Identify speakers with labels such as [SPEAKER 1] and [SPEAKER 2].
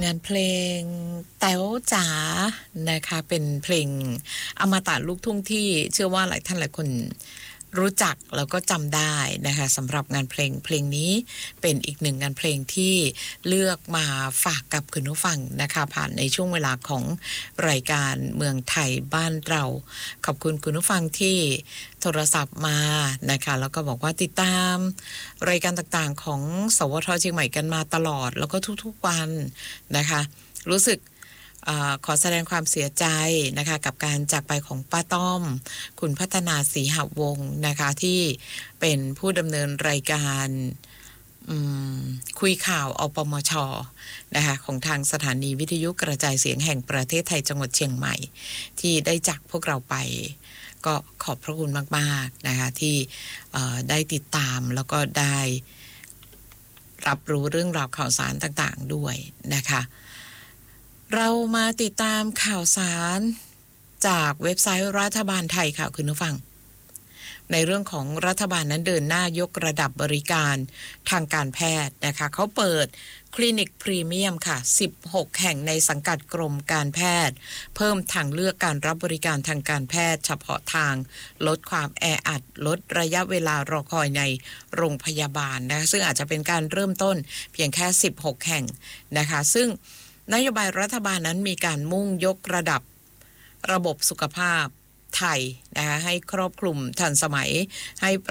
[SPEAKER 1] งานเพลงแต๋วจ๋านะคะเป็นเพลงอมตะลูกทุ่งที่เชื่อว่าหลายท่านหลายคนรู้จักแล้วก็จำได้นะคะสำหรับงานเพลงนี้เป็นอีกหนึ่งงานเพลงที่เลือกมาฝากกับคุณผู้ฟังนะคะผ่านในช่วงเวลาของรายการเมืองไทยบ้านเราขอบคุณคุณผู้ฟังที่โทรศัพท์มานะคะแล้วก็บอกว่าติดตามรายการต่างๆของสวท.เชียงใหม่กันมาตลอดแล้วก็ทุกๆวันนะคะรู้สึกขอแสดงความเสียใจนะคะกับการจากไปของป้าต้อมคุณพัฒนาศรีหวงศ์นะคะที่เป็นผู้ดำเนินรายการคุยข่าวอปมช.นะคะของทางสถานีวิทยุกระจายเสียงแห่งประเทศไทยจังหวัดเชียงใหม่ที่ได้จากพวกเราไปก็ขอบพระคุณมากๆนะคะที่ได้ติดตามแล้วก็ได้รับรู้เรื่องราวข่าวสารต่างๆด้วยนะคะเรามาติดตามข่าวสารจากเว็บไซต์รัฐบาลไทยค่ะคุณผู้ฟังในเรื่องของรัฐบาลนั้นเดินหน้ายกระดับบริการทางการแพทย์นะคะเขาเปิดคลินิกพรีเมียมค่ะ16แห่งในสังกัดกรมการแพทย์เพิ่มทางเลือกการรับบริการทางการแพทย์เฉพาะทางลดความแออัดลดระยะเวลารอคอยในโรงพยาบาลนะคะซึ่งอาจจะเป็นการเริ่มต้นเพียงแค่16แห่งนะคะซึ่งนโยบายรัฐบาลนั้นมีการมุ่งยกระดับระบบสุขภาพไทยนะคะให้ครอบคลุมทันสมัยให้